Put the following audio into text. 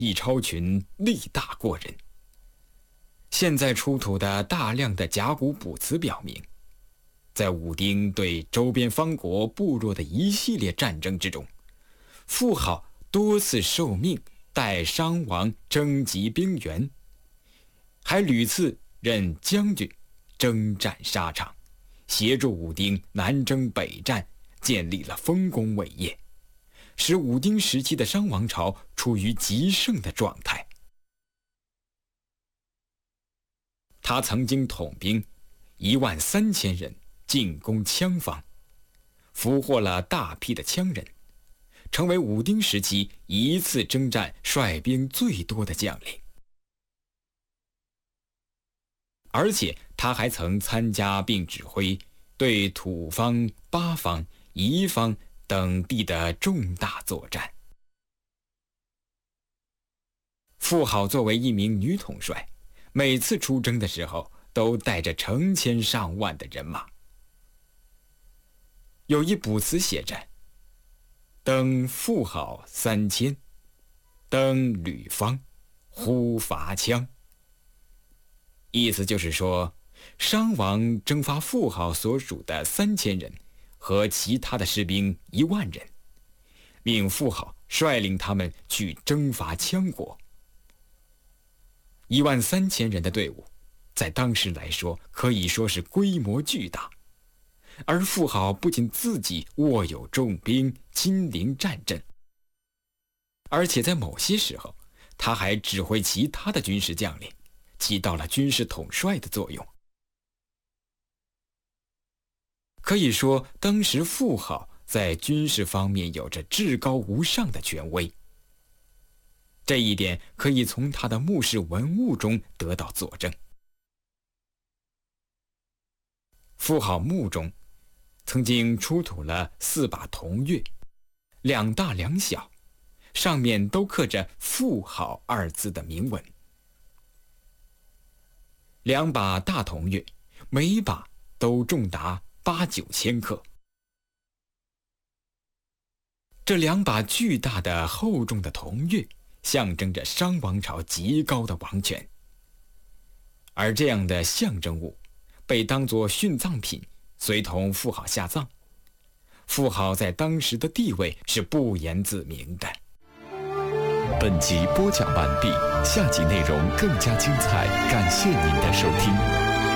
亦超群，力大过人。现在出土的大量的甲骨卜辞表明，在武丁对周边方国部落的一系列战争之中，妇好多次受命代商王征集兵员，还屡次任将军征战沙场，协助武丁南征北战，建立了丰功伟业，使武丁时期的商王朝处于极盛的状态。他曾经统兵13000人进攻羌方，俘获了大批的羌人，成为武丁时期一次征战率兵最多的将领。而且他还曾参加并指挥对土方、八方、夷方等地的重大作战。妇好作为一名女统帅，每次出征的时候都带着成千上万的人马。有一卜辞写着：登妇好3000，登吕方，呼伐羌。意思就是说，商王征发妇好所属的3000人和其他的士兵10000人，命妇好率领他们去征伐羌国。13000人的队伍在当时来说可以说是规模巨大，而妇好不仅自己握有重兵，亲临战阵，而且在某些时候他还指挥其他的军事将领，起到了军事统帅的作用。可以说，当时妇好在军事方面有着至高无上的权威。这一点可以从他的墓室文物中得到佐证。妇好墓中曾经出土了4把铜钺，2大2小，上面都刻着妇好2字的铭文。2把大铜钺，每把都重达8-9千克。这2把巨大的厚重的铜钺象征着商王朝极高的王权，而这样的象征物被当作殉葬品随同妇好下葬。妇好在当时的地位是不言自明的。 本集播讲完毕，下集内容更加精彩，感谢您的收听。